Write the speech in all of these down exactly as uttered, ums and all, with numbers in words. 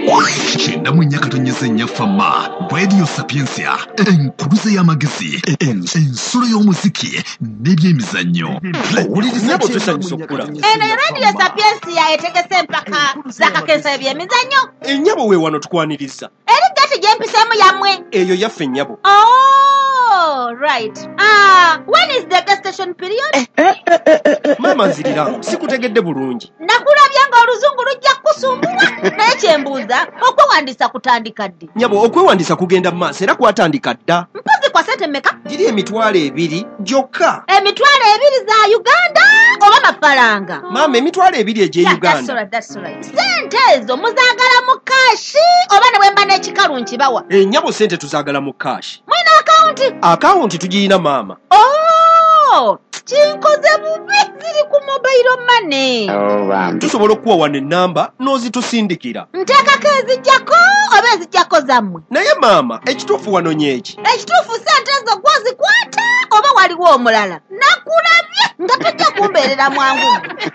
Chenda munyakatonyeze nyafama Radio Sapiensia enkuluze y'amagezi ensolo y'omuziki n'ebyemizannyo Nyabo tusanyusa okula eno Radio Sapiensia etegese empaka zakakensa ebyemizannyo ennyabo we wano tukwaniriza eri gati gyempiseemu yammwe eyo yaffe nnyabo. Oh, right. Ah, when is the gestation period? Mama nzirira sikutegedde bulungi. Nakulabya nga oluzungu lujja kusumbula naye kyembuuza okwewandiisa kutandika ddi? Nyabo okwewandiisa kugenda mu maaso era kwatandika dda. Mpozi kwa sente mmeka? Giri emitwalo ebiri gyokka. Emitwalo ebiri za Uganda oba mafaranga? Mama emitwalo ebiri egye Yeah, Uganda. that's right, that's right. Sente ezo muzaagala mu kashi oba ne bwemba n'ekikalu nkibawa? Ennyabo sente tuzaagala mu kashi. Mwina akawunti? Akawunti tugirina maama. Oh, kinkoze bubi ziri ku mobile money. Oh, um, Tusobola okuwa wano ennamba n'ozitusindikira. Nteekako ezijjako oba ezijjako zammwe? Naye maama ekituufu wano nyeki. Ekituufu sente ezo gwozikwata oba waliwo omulala? Nakulabye nga tojja kumbeerera mwangu.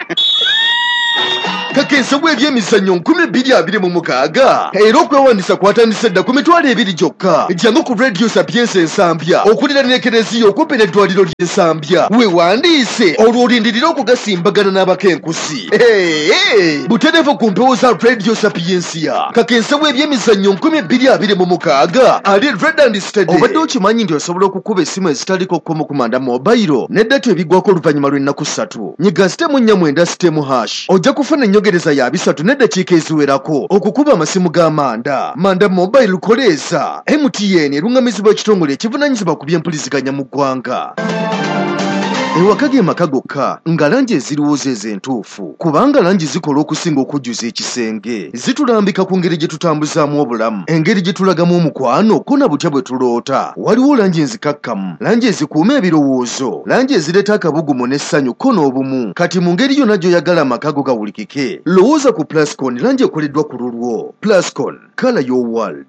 Kakensa bw'ebyemizannyo nkumi bbiri abiri mu mukaaga era okwewandiisa kwatandise dda ku mitwalo ebiri gyokka. Jjangu ku Radio Sapiensia ensambya okulira n'ekereziya okumpi n'eddwaliro ly'ensambya weewandiise olwo olindirira okugasimbagana n'abakenkusi. Hey, butereevu ku mpewo za Radio Sapiensia. Kakensa bw'ebyemizannyo nkumi bbiri abiri mu mukaaga ali Redland Stadium. Obadde okimanyi nti osobola okukuba essimu ezitaliko kkomo kumanda mobile n'eddata ebiggwako oluvannyuma lw'ennaku ssatu. Nyiga sitemu nnya mwenda sitemu hash ojja kufuna ennyongereza ya bisatu n'eddakiika eziwerako okukuba amasimu g'amanda. Manda mobile lukoleeza M T N eruŋŋamizibwa ekitongole ekivunaanyizibwa ku by'empuliziganya mu ggwanga. Ewaka ge maka gokka nga langi eziriwooza ez'entuufu kubanga langi zikola okusinga okujjuza ekisenge. Zitulambika ku ngeri gye tutambuzaamu obulamu, engeri gye tulagamu omukwano ko na butya bwe tuloota. Waliwo langi enzikakkamu, langi ezikuuma ebirowoozo, langi ezireeta akabugumu n'essanyu ko n'obumu. Kati mu ngeri yonna gy'oyagala amaka go gawulikike, lowooza ku Plascon, langi ekoleddwa ku lulwo. Plascon, color your world.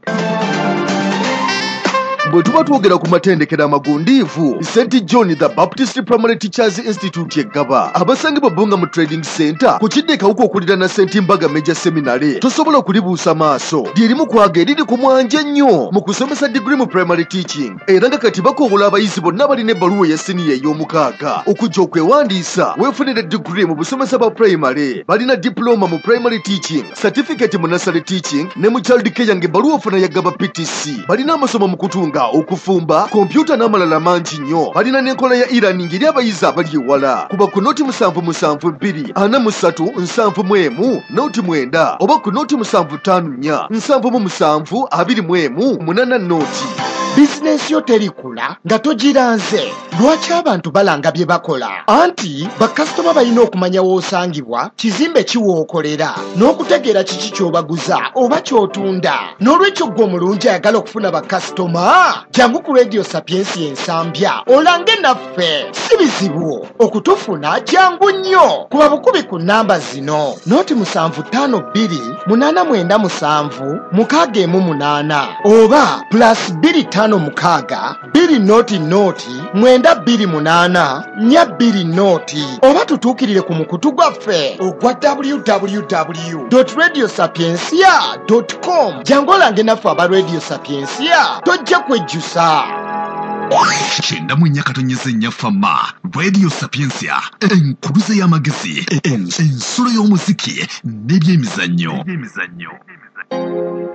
Bwe tuba twogera ku matendekero amagundiivu, Saint John the Baptist Primary Teachers Institute eggaba abasangibwa Bunga mu Trading Center ku kidde kawuka okulira na Saint Mbaga Major Seminary. Tosobola okulibuusa maaso, lyerimu kwaga eriri ku mwanje ennyo mu kusomesa degree mu primary teaching era nga kati bakobola abayizi bonna balina ebbaluwa ya siniya ey'omukaaga okujja okwewandiisa weefunire degree mu busomesa bwa primary. Balina diploma mu primary teaching, certificate mu nursery teaching ne mu child care ng'ebbaluwa ofuna yagaba P T C. Balina amasomo mu kutunga, okufumba, kompyuta n'amalala mangi nnyo. Balina n'enkola ya e-learning eri abayizi abali ewala. Kuba ku nooti musanvu musanvu bbiri ana mu ssatu nsanvu mu emu nooti mwenda oba ku nooti musanvu ttaano nnya nsanvu mu musanvu abiri mu emu munaana nooti. Bizinensi yo terikula nga togiranze. Lwaki abantu balanga bye bakola? Anti bakasitoma balina okumanya w'osangibwa, kizimbe kiwookolera n'okutegeera kiki ky'obaguza oba ky'otunda. N'olwekyo ggwe omulungi ayagala okufuna bakasitoma, jangu ku Radio Sapiensia ensambya olange naffe. Si bizibu okutufuna, jangu nnyo. Kuba bukubi ku nnamba zino: nooti musanvu ttaano bbiri munaana mwenda musanvu mukaaga emu munaana oba plus bbiri ttaano mukaaga bbiri nooti nooti mwenda bbiri munaana nnya bbiri nooti, oba tutuukirire ku mukutu gwaffe ogwa w w w dot radio sapiensia dot com. Jangu olange naffe aba Radio Sapiensia, tojja kwejjusa. Chenda munyakatonyeze nyafama Radio Sapiensia enkuluze y'amagezi ensolo y'omuziki n'ebyemizannyo.